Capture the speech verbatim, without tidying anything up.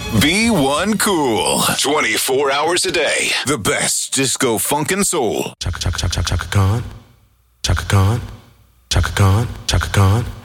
B one Cool. twenty-four hours a day. The best disco, funk, and soul. Chaka, chaka, chaka, chaka, Khan. Chaka Khan. Chaka Khan. Chaka Khan.